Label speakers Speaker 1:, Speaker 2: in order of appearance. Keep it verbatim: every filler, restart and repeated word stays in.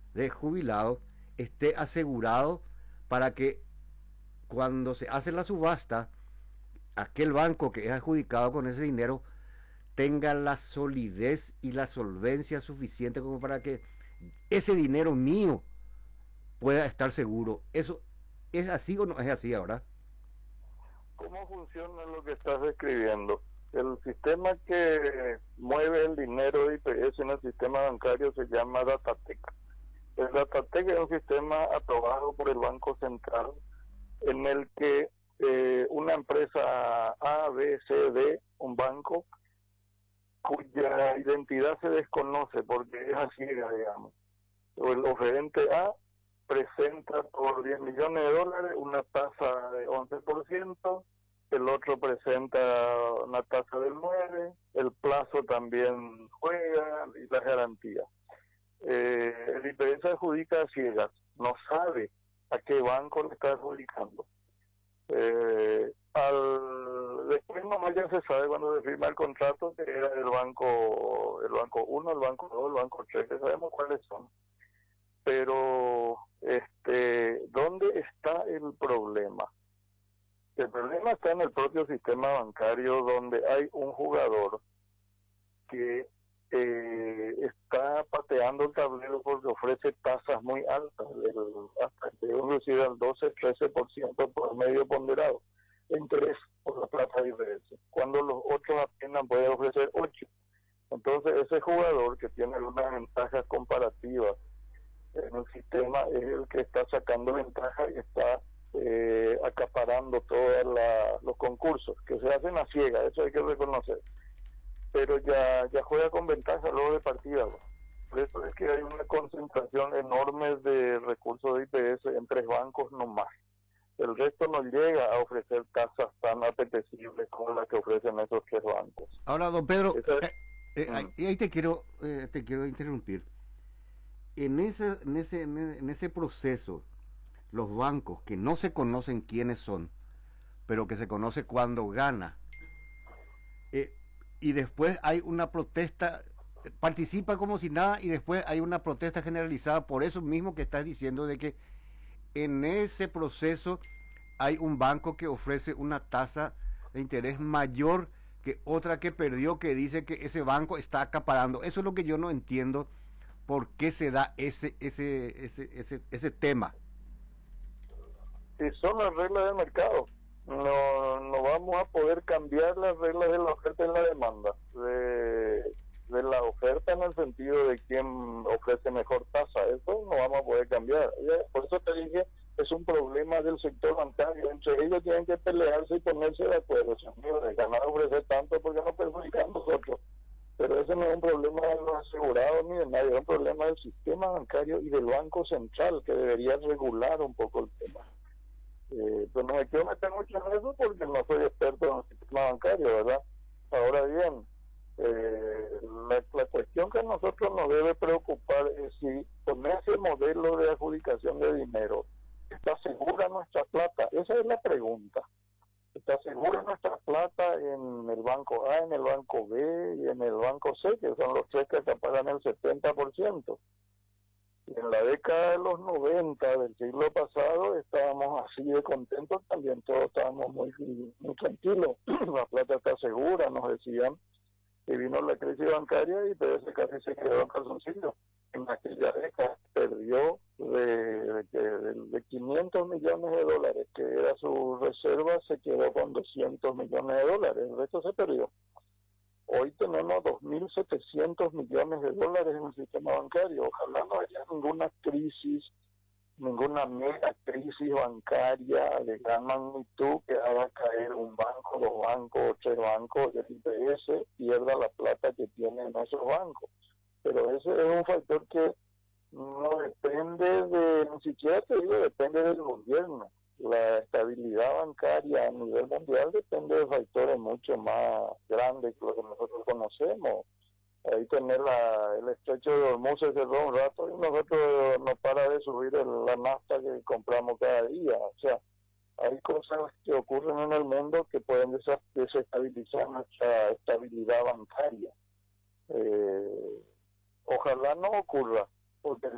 Speaker 1: de jubilados esté asegurado para que cuando se hace la subasta, aquel banco que es adjudicado con ese dinero tenga la solidez y la solvencia suficiente como para que ese dinero mío pueda estar seguro. ¿Eso es así o no es así ahora?
Speaker 2: ¿Cómo funciona lo que estás describiendo? El sistema que mueve el dinero de I P S en el sistema bancario se llama Datatec. El Datatec es un sistema aprobado por el Banco Central en el que eh, una empresa A, B, C, D, un banco, cuya identidad se desconoce porque es a ciegas, digamos. El oferente A presenta por diez millones de dólares una tasa de once por ciento, el otro presenta una tasa del nueve por ciento, el plazo también juega y las garantías. Eh, el I P S adjudica a ciegas, no sabe a qué banco le está adjudicando. Eh, al después nomás ya se sabe cuando se firma el contrato que era el banco el banco uno, el banco dos, el banco tres, ya sabemos cuáles son. Pero este ¿dónde está el problema? El problema está en el propio sistema bancario, donde hay un jugador que eh, está pateando el tablero porque ofrece tasas muy altas, el, hasta que inclusive al doce, trece por ciento por medio ponderado, interés por la plata de I P S, cuando los otros apenas pueden ofrecer ocho. Entonces ese jugador que tiene algunas ventajas comparativas en el sistema es el que está sacando ventaja y está eh, acaparando todos los concursos que se hacen a ciega, eso hay que reconocer, pero ya ya juega con ventaja luego de partida. Por eso es que hay una concentración enorme de recursos de I P S en tres bancos nomás. El resto no llega a ofrecer tasas tan apetecibles como las que ofrecen esos tres bancos.
Speaker 1: Ahora, don Pedro,
Speaker 2: Esa es,
Speaker 1: eh, eh, ahí,
Speaker 2: mm,
Speaker 1: ahí te quiero eh, te quiero interrumpir. En ese, en ese, en ese proceso, los bancos que no se conocen quiénes son, pero que se conoce cuando gana, eh, y después hay una protesta, participa como si nada, y después hay una protesta generalizada por eso mismo que estás diciendo de que en ese proceso hay un banco que ofrece una tasa de interés mayor que otra que perdió, que dice que ese banco está acaparando. Eso es lo que yo no entiendo, por qué se da ese ese ese ese, ese tema.
Speaker 2: si son las reglas del mercado, no, no vamos a poder cambiar las reglas de la oferta y la demanda, de, de la oferta en el sentido de quién ofrece mejor tasa, eso no vamos a poder cambiar. Por eso te dije, es un problema del sector bancario, entre ellos tienen que pelearse y ponerse de acuerdo, señor, de ganar ofrecer tanto porque no perjudican a nosotros. Pero ese no es un problema de los asegurados ni de nadie, es un problema del sistema bancario y del Banco Central, que debería regular un poco el tema. Eh, pues no me quiero meter mucho en eso porque no soy experto en el sistema bancario, ¿verdad? Ahora bien, eh, la, la cuestión que a nosotros nos debe preocupar es si con ese modelo de adjudicación de dinero está segura nuestra plata. Esa es la pregunta. ¿Está segura nuestra plata en el banco A, en el banco B y en el banco C, que son los tres que acaparan el setenta por ciento? En la década de los noventa del siglo pasado estábamos así de contentos también, todos estábamos muy, muy tranquilos, la plata está segura, nos decían, y vino la crisis bancaria y P S casi se quedó en calzoncillo. En aquella década perdió de, de, de quinientos millones de dólares, que era su reserva, se quedó con doscientos millones de dólares, el resto se perdió. Hoy tenemos dos mil setecientos millones de dólares en el sistema bancario. Ojalá no haya ninguna crisis, ninguna mega crisis bancaria de gran magnitud que haga caer un banco, dos bancos, tres bancos, el I P S pierda la plata que tienen esos bancos. Pero ese es un factor que no depende de, ni siquiera te digo, depende del gobierno. La estabilidad bancaria a nivel mundial depende de factores mucho más grandes que lo que nosotros conocemos. Ahí tener la, el estrecho de Hormuz se cerró un rato y nosotros no para de subir el, la nafta que compramos cada día. O sea, hay cosas que ocurren en el mundo que pueden desestabilizar nuestra estabilidad bancaria. Eh, ojalá no ocurra, porque